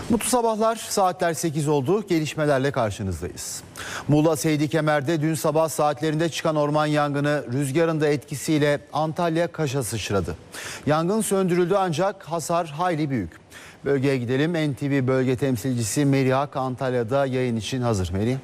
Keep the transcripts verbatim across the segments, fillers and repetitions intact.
Mutlu sabahlar, saatler sekiz oldu, gelişmelerle karşınızdayız. Muğla Seydi Kemer'de dün sabah saatlerinde çıkan orman yangını rüzgarın da etkisiyle Antalya Kaş'a sıçradı. Yangın söndürüldü ancak hasar hayli büyük. Bölgeye gidelim, N T V bölge temsilcisi Merih Ak Antalya'da yayın için hazır. Merih.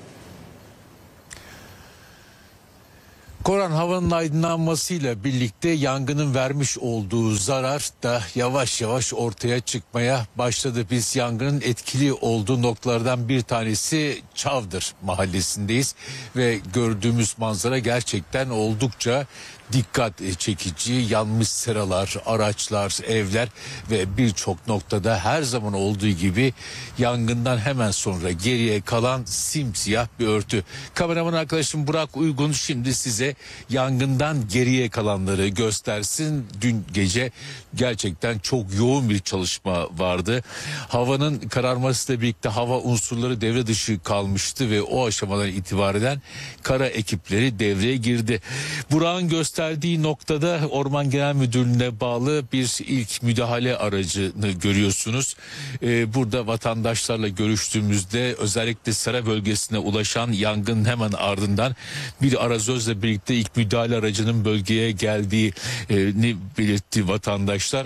Koran, havanın aydınlanmasıyla birlikte yangının vermiş olduğu zarar da yavaş yavaş ortaya çıkmaya başladı. Biz yangının etkili olduğu noktalardan bir tanesi Çavdır mahallesindeyiz ve gördüğümüz manzara gerçekten oldukça dikkat çekici. Yanmış seralar, araçlar, evler ve birçok noktada her zaman olduğu gibi yangından hemen sonra geriye kalan simsiyah bir örtü. Kameraman arkadaşım Burak Uygun şimdi size yangından geriye kalanları göstersin. Dün gece gerçekten çok yoğun bir çalışma vardı. Havanın kararmasıyla birlikte hava unsurları devre dışı kalmıştı ve o aşamadan itibaren kara ekipleri devreye girdi. Burak'ın gösterdiği noktada Orman Genel Müdürlüğü'ne bağlı bir ilk müdahale aracını görüyorsunuz. Ee, burada vatandaşlarla görüştüğümüzde özellikle Sera bölgesine ulaşan yangın hemen ardından bir arazözle birlikte ilk müdahale aracının bölgeye geldiğini belirtti vatandaşlar.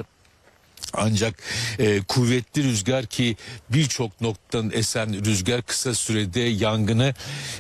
Ancak e, kuvvetli rüzgar ki birçok noktadan esen rüzgar kısa sürede yangını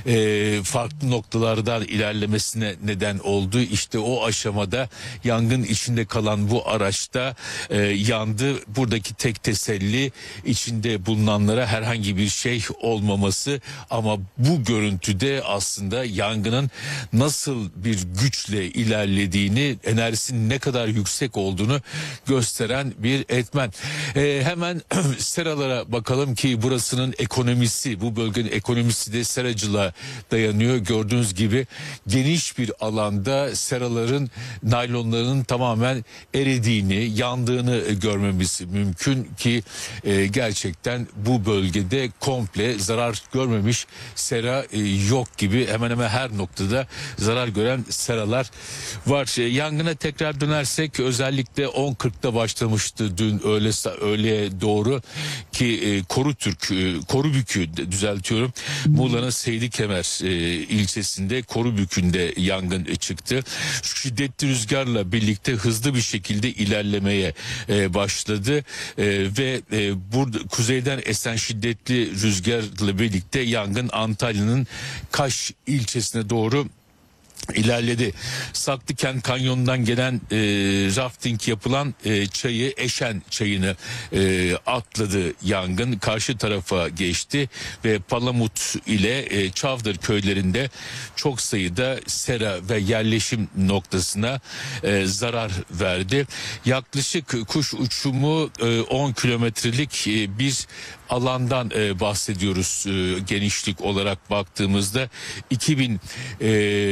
e, farklı noktalardan ilerlemesine neden oldu. İşte o aşamada yangın içinde kalan bu araçta e, yandı. Buradaki tek teselli içinde bulunanlara herhangi bir şey olmaması, ama bu görüntüde aslında yangının nasıl bir güçle ilerlediğini, enerjisinin ne kadar yüksek olduğunu gösteren bir etmen. Ee, hemen seralara bakalım ki burasının ekonomisi, bu bölgenin ekonomisi de seracılığa dayanıyor. Gördüğünüz gibi geniş bir alanda seraların, naylonların tamamen eridiğini, yandığını görmemiz mümkün ki e, gerçekten bu bölgede komple zarar görmemiş sera e, yok gibi. Hemen hemen her noktada zarar gören seralar var. E, yangına tekrar dönersek özellikle on kırkta başlamıştı dün öğle öğleye doğru ki e, Korutürk, e, Korubükü düzeltiyorum. Muğla'nın Seydi Kemer e, ilçesinde Korubükü'nde yangın e, çıktı. Şiddetli rüzgarla birlikte hızlı bir şekilde ilerlemeye e, başladı e, ve e, burada kuzeyden esen şiddetli rüzgarla birlikte yangın Antalya'nın Kaş ilçesine doğru ilerledi. Saklıkent Kanyonu'ndan gelen e, rafting yapılan e, çayı, Eşen çayını e, atladı yangın. Karşı tarafa geçti ve Palamut ile e, Çavdır köylerinde çok sayıda sera ve yerleşim noktasına e, zarar verdi. Yaklaşık kuş uçumu e, on kilometrelik e, bir alandan e, bahsediyoruz e, genişlik olarak baktığımızda. iki bin e,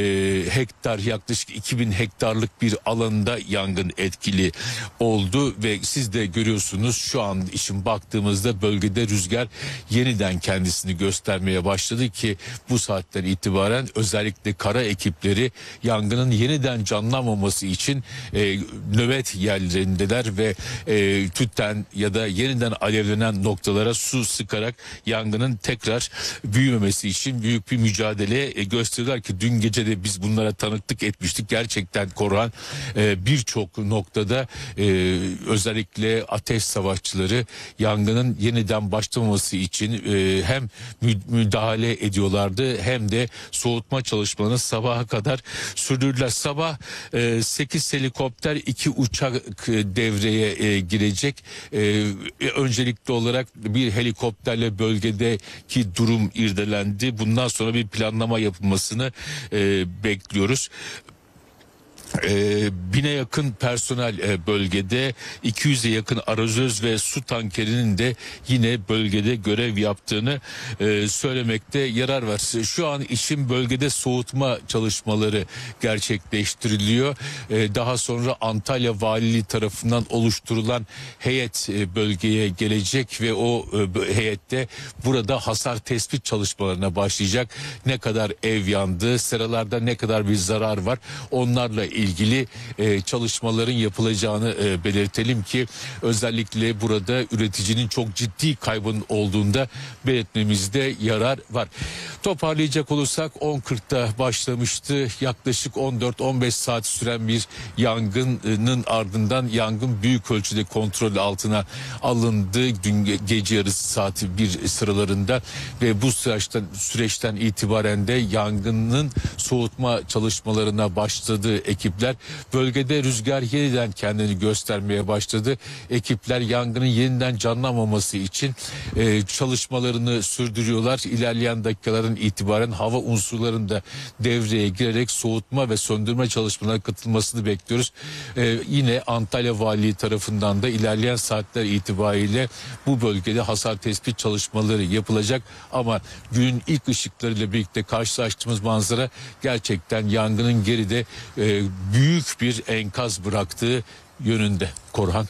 hektar, yaklaşık iki bin hektarlık bir alanda yangın etkili oldu ve siz de görüyorsunuz şu an için baktığımızda bölgede rüzgar yeniden kendisini göstermeye başladı ki bu saatten itibaren özellikle kara ekipleri yangının yeniden canlanmaması için e, nöbet yerlerindeler ve e, tüten ya da yeniden alevlenen noktalara su sıkarak yangının tekrar büyümemesi için büyük bir mücadele gösteriyorlar ki dün gece de biz bunlara tanıklık etmiştik. Gerçekten Koran e, birçok noktada e, özellikle ateş savaşçıları yangının yeniden başlamaması için e, hem müdahale ediyorlardı hem de soğutma çalışmalarını sabaha kadar sürdürdüler. Sabah e, sekiz helikopter, iki uçak e, devreye e, girecek. E, öncelikli olarak bir helikopterle bölgedeki durum irdelendi. Bundan sonra bir planlama yapılmasını e, bekliyoruz. Ee, bine yakın personel e, bölgede, iki yüze yakın arazöz ve su tankerinin de yine bölgede görev yaptığını e, söylemekte yarar var. Şu an için bölgede soğutma çalışmaları gerçekleştiriliyor. E, daha sonra Antalya Valiliği tarafından oluşturulan heyet e, bölgeye gelecek ve o e, heyette burada hasar tespit çalışmalarına başlayacak. Ne kadar ev yandı, seralarda ne kadar bir zarar var, onlarla ilgili e, çalışmaların yapılacağını e, belirtelim ki özellikle burada üreticinin çok ciddi kaybın olduğunda belirtmemizde yarar var. Toparlayacak olursak on kırkta başlamıştı. Yaklaşık on dört on beş saat süren bir yangının ardından yangın büyük ölçüde kontrol altına alındı. Dün gece yarısı saati bir sıralarında ve bu süreçten, süreçten itibaren de yangının soğutma çalışmalarına başladı ekipler. Bölgede rüzgar yeniden kendini göstermeye başladı. Ekipler yangının yeniden canlanmaması için e, çalışmalarını sürdürüyorlar. İlerleyen dakikaların itibaren hava unsurlarının da devreye girerek soğutma ve söndürme çalışmalarına katılmasını bekliyoruz. Ee, yine Antalya Valiliği tarafından da ilerleyen saatler itibariyle bu bölgede hasar tespit çalışmaları yapılacak. Ama günün ilk ışıklarıyla birlikte karşılaştığımız manzara gerçekten yangının geride e, büyük bir enkaz bıraktığı yönünde. Korhan.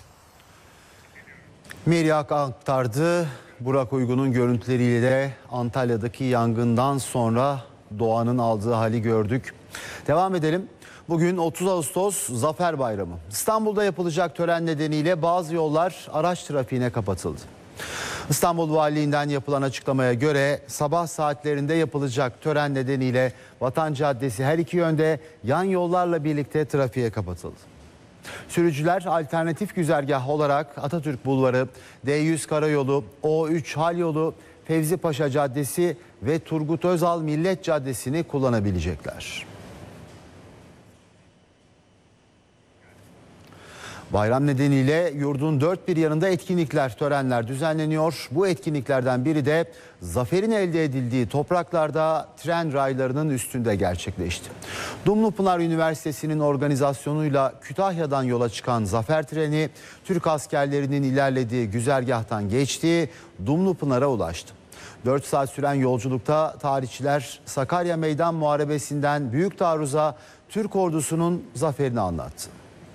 Meriak aktardı. Burak Uygun'un görüntüleriyle de Antalya'daki yangından sonra doğanın aldığı hali gördük. Devam edelim. Bugün otuz Ağustos Zafer Bayramı. İstanbul'da yapılacak tören nedeniyle bazı yollar araç trafiğine kapatıldı. İstanbul Valiliğinden yapılan açıklamaya göre sabah saatlerinde yapılacak tören nedeniyle Vatan Caddesi her iki yönde yan yollarla birlikte trafiğe kapatıldı. Sürücüler alternatif güzergah olarak Atatürk Bulvarı, D yüz Karayolu, O üç Hal Yolu, Fevzi Paşa Caddesi ve Turgut Özal Millet Caddesi'ni kullanabilecekler. Bayram nedeniyle yurdun dört bir yanında etkinlikler, törenler düzenleniyor. Bu etkinliklerden biri de zaferin elde edildiği topraklarda tren raylarının üstünde gerçekleşti. Dumlupınar Üniversitesi'nin organizasyonuyla Kütahya'dan yola çıkan zafer treni Türk askerlerinin ilerlediği güzergahtan geçti, Dumlupınar'a ulaştı. dört saat süren yolculukta tarihçiler Sakarya Meydan Muharebesi'nden Büyük Taarruz'a Türk ordusunun zaferini anlattı.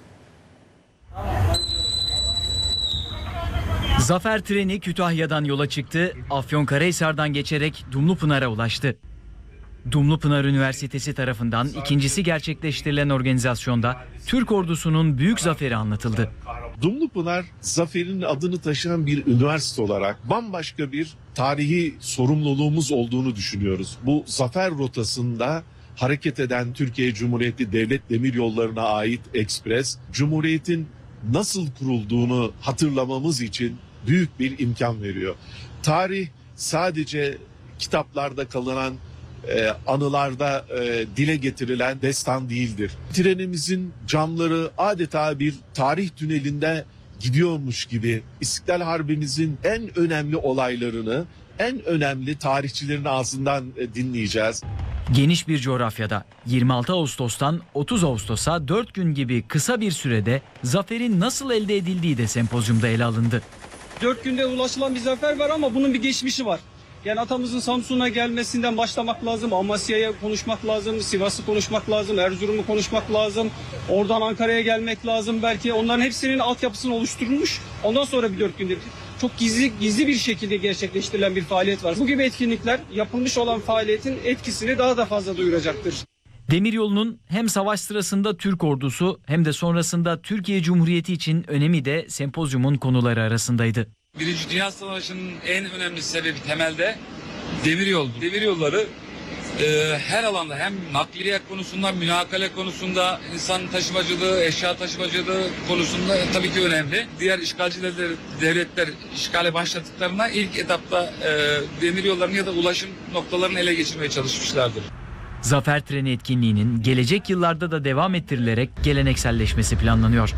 Zafer treni Kütahya'dan yola çıktı, Afyonkarahisar'dan geçerek Dumlupınar'a ulaştı. Dumlupınar Üniversitesi tarafından ikincisi gerçekleştirilen organizasyonda Türk ordusunun büyük zaferi anlatıldı. Dumlupınar zaferin adını taşıyan bir üniversite olarak bambaşka bir tarihi sorumluluğumuz olduğunu düşünüyoruz. Bu zafer rotasında hareket eden Türkiye Cumhuriyeti Devlet Demiryolları'na ait ekspres, Cumhuriyet'in nasıl kurulduğunu hatırlamamız için büyük bir imkan veriyor. Tarih sadece kitaplarda kalınan, e, anılarda e, dile getirilen destan değildir. Trenimizin camları adeta bir tarih tünelinde gidiyormuş gibi İstiklal Harbimizin en önemli olaylarını, en önemli tarihçilerin ağzından e, dinleyeceğiz. Geniş bir coğrafyada yirmi altı Ağustos'tan otuz Ağustos'a dört gün gibi kısa bir sürede zaferin nasıl elde edildiği de sempozyumda ele alındı. dört günde ulaşılan bir zafer var ama bunun bir geçmişi var. Yani atamızın Samsun'a gelmesinden başlamak lazım, Amasya'ya konuşmak lazım, Sivas'ı konuşmak lazım, Erzurum'u konuşmak lazım, oradan Ankara'ya gelmek lazım belki. Onların hepsinin altyapısını oluşturulmuş. Ondan sonra bir dört günde çok gizli gizli bir şekilde gerçekleştirilen bir faaliyet var. Bu gibi etkinlikler yapılmış olan faaliyetin etkisini daha da fazla duyuracaktır. Demiryolu'nun hem savaş sırasında Türk ordusu hem de sonrasında Türkiye Cumhuriyeti için önemi de sempozyumun konuları arasındaydı. Birinci Dünya Savaşı'nın en önemli sebebi temelde demiryolu. Demiryolları e, her alanda hem nakliyat konusunda, münakale konusunda, insan taşımacılığı, eşya taşımacılığı konusunda tabii ki önemli. Diğer işgalci devletler işgale başladıklarına ilk etapta e, demiryollarını ya da ulaşım noktalarını ele geçirmeye çalışmışlardır. Zafer treni etkinliğinin gelecek yıllarda da devam ettirilerek gelenekselleşmesi planlanıyor.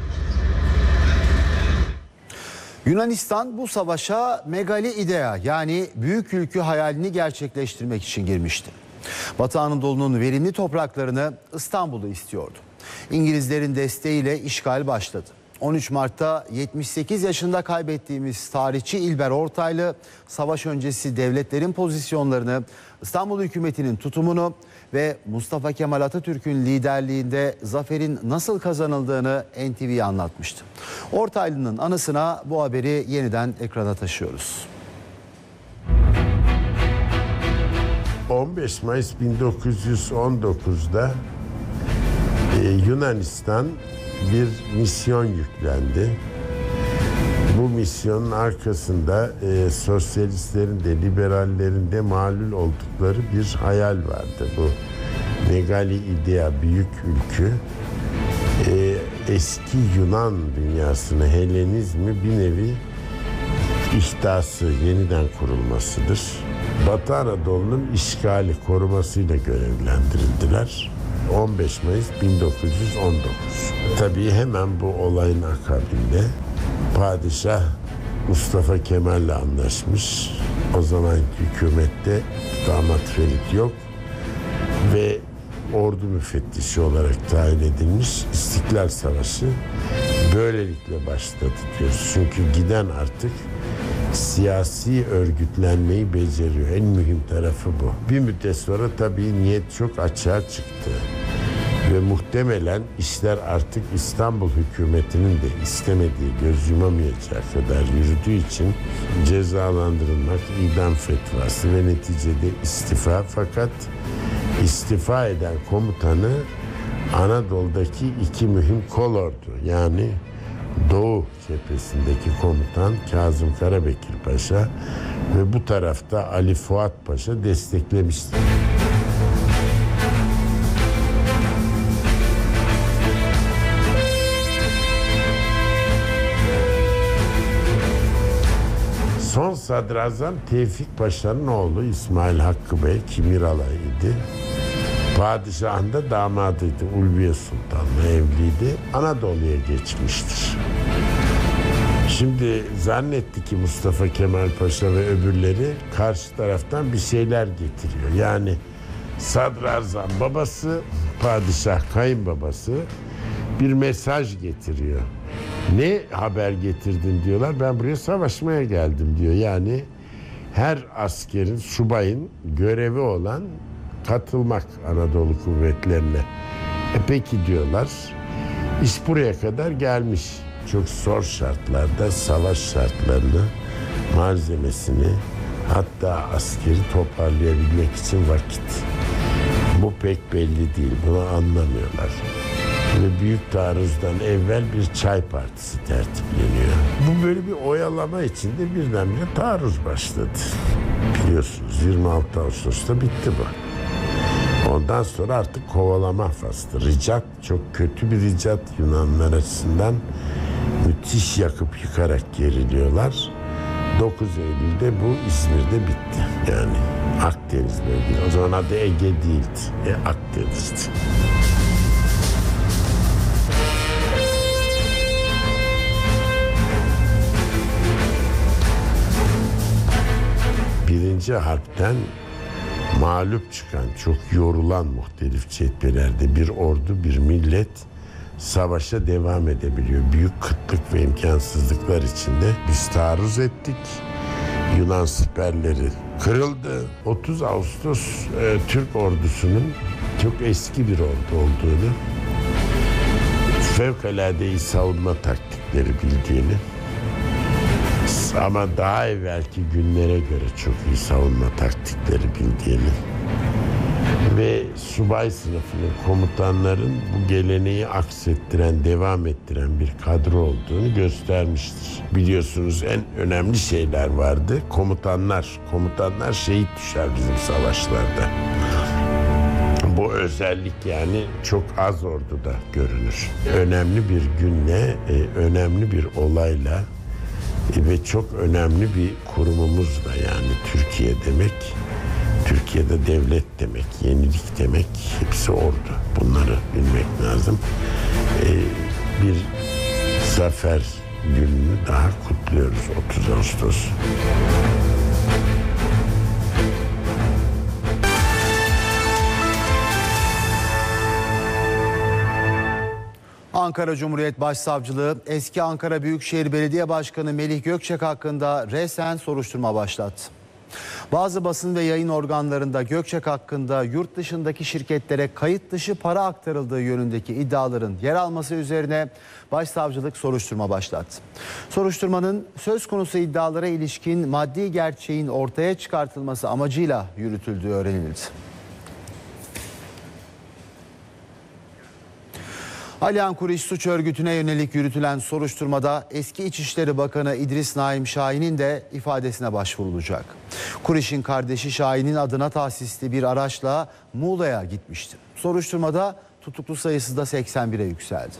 Yunanistan bu savaşa Megali İdea yani büyük ülkü hayalini gerçekleştirmek için girmişti. Batı Anadolu'nun verimli topraklarını İstanbul'u istiyordu. İngilizlerin desteğiyle işgal başladı. on üç Mart'ta yetmiş sekiz yaşında kaybettiğimiz tarihçi İlber Ortaylı savaş öncesi devletlerin pozisyonlarını, İstanbul hükümetinin tutumunu ve Mustafa Kemal Atatürk'ün liderliğinde zaferin nasıl kazanıldığını N T V'ye anlatmıştı. Ortaylı'nın anısına bu haberi yeniden ekrana taşıyoruz. on beş Mayıs bin dokuz yüz on dokuz'da Ee, Yunanistan bir misyon yüklendi. Bu misyonun arkasında e, sosyalistlerin de liberallerin de malul oldukları bir hayal vardı. Bu Megali İdea, büyük ülkü, e, eski Yunan dünyasını, Helenizmi bir nevi ihtası, yeniden kurulmasıdır. Batı Anadolu'nun işgali, korumasıyla görevlendirildiler. on beş Mayıs bin dokuz yüz on dokuz. Tabii hemen bu olayın akabinde Padişah Mustafa Kemal'le anlaşmış. O zaman hükümette damat Ferit yok ve ordu müfettişi olarak tayin edilmiş. İstiklal Savaşı böylelikle başladı diyoruz. Çünkü giden artık siyasi örgütlenmeyi beceriyor. En mühim tarafı bu. Bir müddet sonra tabii niyet çok açığa çıktı. Ve muhtemelen işler artık İstanbul hükümetinin de istemediği, göz yumamayacağı kadar yürüdüğü için cezalandırılmak, idam fetvası ve neticede istifa. Fakat istifa eden komutanı Anadolu'daki iki mühim kolordu. Yani Doğu cephesindeki komutan Kazım Karabekir Paşa ve bu tarafta Ali Fuat Paşa desteklemişti. Son sadrazam Tevfik Paşa'nın oğlu İsmail Hakkı Bey Kimiralay'dı. Padişahın da damadıydı. Ulviye Sultan'la evliydi. Anadolu'ya geçmiştir. Şimdi zannetti ki Mustafa Kemal Paşa ve öbürleri karşı taraftan bir şeyler getiriyor. Yani sadrazam babası, padişah kayınbabası bir mesaj getiriyor. Ne haber getirdin diyorlar. Ben buraya savaşmaya geldim diyor. Yani her askerin, subayın görevi olan katılmak Anadolu kuvvetlerine. E peki diyorlar. İş buraya kadar gelmiş. Çok zor şartlarda savaş şartlarını, malzemesini, hatta askeri toparlayabilmek için vakit. Bu pek belli değil. Bunu anlamıyorlar. Ve büyük taarruzdan evvel bir çay partisi tertipleniyor. Bu böyle bir oyalama içinde birdenbire taarruz başladı. Biliyorsunuz yirmi altı Ağustos'ta bitti bu. Ondan sonra artık kovalama faslı. Ricat çok kötü bir ricat Yunanlar açısından. Müthiş yakıp yıkarak geriliyorlar. dokuz Eylül'de bu İzmir'de bitti. Yani Akdeniz bölgesi. O zaman adı Ege değildi. E, Akdeniz'di. Birinci harpten mağlup çıkan, çok yorulan muhtelif cephelerde bir ordu, bir millet savaşa devam edebiliyor. Büyük kıtlık ve imkansızlıklar içinde biz taarruz ettik. Yunan siperleri kırıldı. otuz Ağustos e, Türk ordusunun çok eski bir ordu olduğunu, fevkalade iyi savunma taktikleri bildiğini, ama daha evvelki günlere göre çok iyi savunma taktikleri bildiğini ve subay sınıfının, komutanların bu geleneği aksettiren, devam ettiren bir kadro olduğunu göstermiştir. Biliyorsunuz en önemli şeyler vardı. Komutanlar, komutanlar şehit düşer bizim savaşlarda. Bu özellik yani çok az orduda görünür. Önemli bir günle, önemli bir olayla ve çok önemli bir kurumumuz da, yani Türkiye demek, Türkiye'de devlet demek, yenilik demek, hepsi ordu. Bunları bilmek lazım. Ee, bir zafer gününü daha kutluyoruz, otuz Ağustos. Ankara Cumhuriyet Başsavcılığı eski Ankara Büyükşehir Belediye Başkanı Melih Gökçek hakkında resen soruşturma başlattı. Bazı basın ve yayın organlarında Gökçek hakkında yurt dışındaki şirketlere kayıt dışı para aktarıldığı yönündeki iddiaların yer alması üzerine Başsavcılık soruşturma başlattı. Soruşturmanın söz konusu iddialara ilişkin maddi gerçeğin ortaya çıkartılması amacıyla yürütüldüğü öğrenildi. Alihan Kuriş suç örgütüne yönelik yürütülen soruşturmada eski İçişleri Bakanı İdris Naim Şahin'in de ifadesine başvurulacak. Kuriş'in kardeşi Şahin'in adına tahsisli bir araçla Muğla'ya gitmişti. Soruşturmada tutuklu sayısı da seksen bire yükseldi.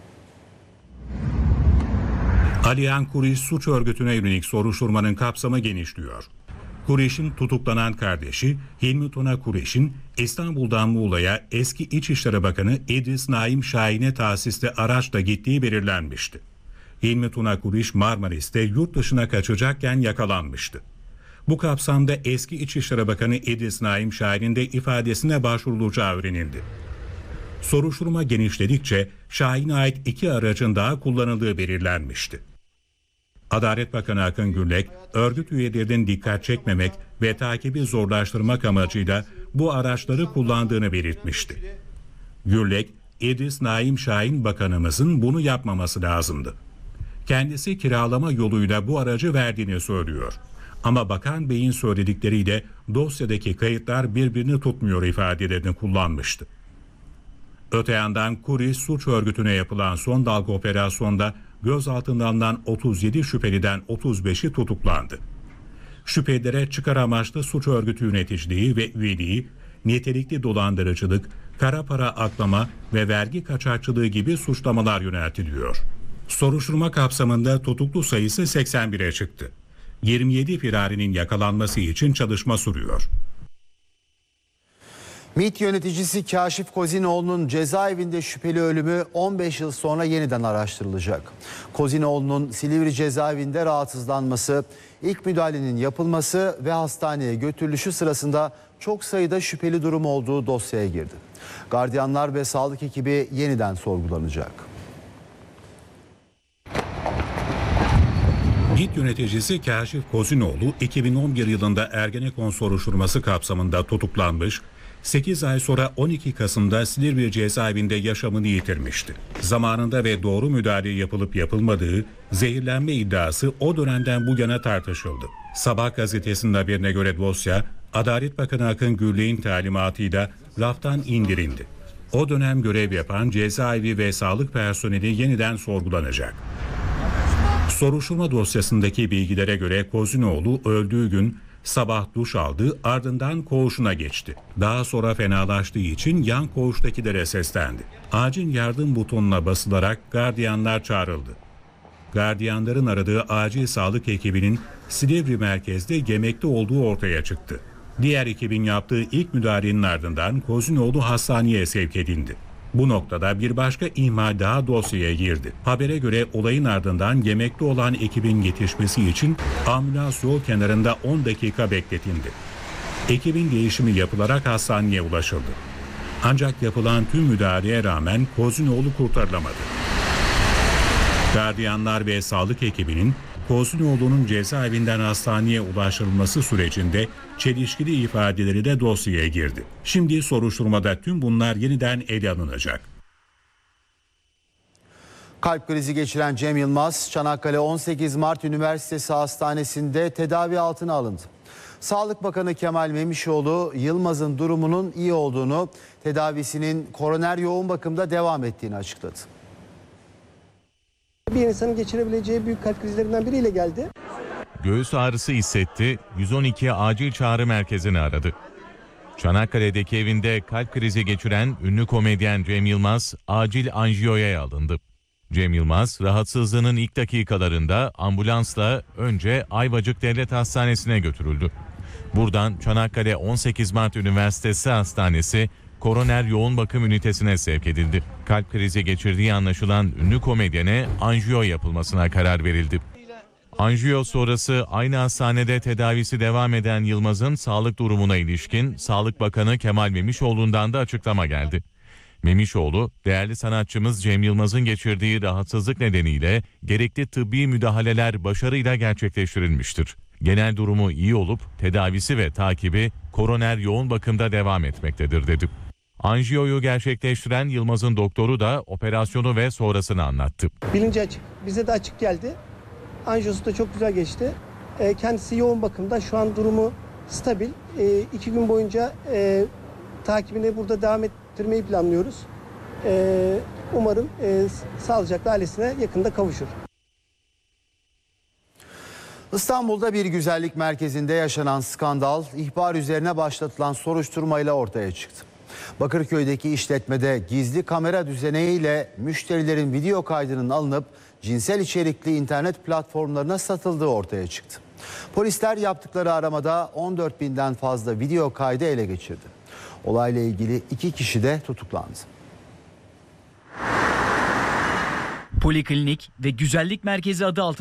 Alihan Kuriş suç örgütüne yönelik soruşturmanın kapsamı genişliyor. Kuriş'in tutuklanan kardeşi Hilmi Tuna Kuriş'in İstanbul'dan Muğla'ya eski İçişleri Bakanı İdris Naim Şahin'e tahsisli araçla gittiği belirlenmişti. Hilmi Tuna Kuriş Marmaris'te yurt dışına kaçacakken yakalanmıştı. Bu kapsamda eski İçişleri Bakanı İdris Naim Şahin'in de ifadesine başvurulacağı öğrenildi. Soruşturma genişledikçe Şahin'e ait iki aracın daha kullanıldığı belirlenmişti. Adalet Bakanı Akın Gürlek, örgüt üyelerinin dikkat çekmemek ve takibi zorlaştırmak amacıyla bu araçları kullandığını belirtmişti. Gürlek, İdris Naim Şahin Bakanımızın bunu yapmaması lazımdı. Kendisi kiralama yoluyla bu aracı verdiğini söylüyor. Ama Bakan Bey'in söyledikleriyle dosyadaki kayıtlar birbirini tutmuyor ifadelerini kullanmıştı. Öte yandan Kuriş suç örgütüne yapılan son dalga operasyonda gözaltına alınan otuz yedi şüpheliden otuz beşi tutuklandı. Şüphelilere çıkar amaçlı suç örgütü yöneticiliği ve üyeliği, nitelikli dolandırıcılık, kara para aklama ve vergi kaçakçılığı gibi suçlamalar yöneltiliyor. Soruşturma kapsamında tutuklu sayısı seksen bire çıktı. yirmi yedi firarinin yakalanması için çalışma sürüyor. MİT yöneticisi Kaşif Kozinoğlu'nun cezaevinde şüpheli ölümü on beş yıl sonra yeniden araştırılacak. Kozinoğlu'nun Silivri cezaevinde rahatsızlanması, ilk müdahalenin yapılması ve hastaneye götürülüşü sırasında çok sayıda şüpheli durum olduğu dosyaya girdi. Gardiyanlar ve sağlık ekibi yeniden sorgulanacak. MİT yöneticisi Kaşif Kozinoğlu iki bin on bir yılında Ergenekon soruşturması kapsamında tutuklanmış, sekiz ay sonra on iki Kasım'da Silivri cezaevinde yaşamını yitirmişti. Zamanında ve doğru müdahale yapılıp yapılmadığı zehirlenme iddiası o dönemden bu yana tartışıldı. Sabah gazetesinin haberine göre dosya Adalet Bakanı Akın Gürlek'in talimatıyla raftan indirildi. O dönem görev yapan cezaevi ve sağlık personeli yeniden sorgulanacak. Soruşturma dosyasındaki bilgilere göre Kozinoğlu öldüğü gün sabah duş aldı, ardından koğuşuna geçti. Daha sonra fenalaştığı için yan koğuştakilere seslendi. Acil yardım butonuna basılarak gardiyanlar çağrıldı. Gardiyanların aradığı acil sağlık ekibinin Silivri merkezde yemekte olduğu ortaya çıktı. Diğer ekibin yaptığı ilk müdahalenin ardından Kozinoğlu hastaneye sevk edildi. Bu noktada bir başka ihmal daha dosyaya girdi. Habere göre olayın ardından yemekte olan ekibin yetişmesi için ambulans yol kenarında on dakika bekletildi. Ekibin değişimi yapılarak hastaneye ulaşıldı. Ancak yapılan tüm müdahaleye rağmen Kozinoğlu kurtarılamadı. Gardiyanlar ve sağlık ekibinin Kozinoğlu'nun cezaevinden hastaneye ulaştırılması sürecinde çelişkili ifadeleri de dosyaya girdi. Şimdi soruşturmada tüm bunlar yeniden ele alınacak. Kalp krizi geçiren Cem Yılmaz, Çanakkale on sekiz Mart Üniversitesi Hastanesi'nde tedavi altına alındı. Sağlık Bakanı Kemal Memişoğlu, Yılmaz'ın durumunun iyi olduğunu, tedavisinin koroner yoğun bakımda devam ettiğini açıkladı. Bir insanın geçirebileceği büyük kalp krizlerinden biriyle geldi. Göğüs ağrısı hissetti, yüz on iki acil çağrı merkezini aradı. Çanakkale'deki evinde kalp krizi geçiren ünlü komedyen Cem Yılmaz acil anjiyoya alındı. Cem Yılmaz rahatsızlığının ilk dakikalarında ambulansla önce Ayvacık Devlet Hastanesi'ne götürüldü. Buradan Çanakkale on sekiz Mart Üniversitesi Hastanesi koroner yoğun bakım ünitesine sevk edildi. Kalp krizi geçirdiği anlaşılan ünlü komedyene anjiyo yapılmasına karar verildi. Anjiyo sonrası aynı hastanede tedavisi devam eden Yılmaz'ın sağlık durumuna ilişkin Sağlık Bakanı Kemal Memişoğlu'ndan da açıklama geldi. Memişoğlu, değerli sanatçımız Cem Yılmaz'ın geçirdiği rahatsızlık nedeniyle gerekli tıbbi müdahaleler başarıyla gerçekleştirilmiştir. Genel durumu iyi olup tedavisi ve takibi koroner yoğun bakımda devam etmektedir dedi. Anjiyoyu gerçekleştiren Yılmaz'ın doktoru da operasyonu ve sonrasını anlattı. Bilinci açık, bize de açık geldi. Anjiyosu da çok güzel geçti. E, kendisi yoğun bakımda, şu an durumu stabil. E, iki gün boyunca e, takibini burada devam ettirmeyi planlıyoruz. E, Umarım e, sağlıcakla ailesine yakında kavuşur. İstanbul'da bir güzellik merkezinde yaşanan skandal ihbar üzerine başlatılan soruşturmayla ortaya çıktı. Bakırköy'deki işletmede gizli kamera düzeneğiyle müşterilerin video kaydının alınıp cinsel içerikli internet platformlarına satıldığı ortaya çıktı. Polisler yaptıkları aramada on dört binden fazla video kaydı ele geçirdi. Olayla ilgili iki kişi de tutuklandı. Poliklinik ve güzellik merkezi adı altında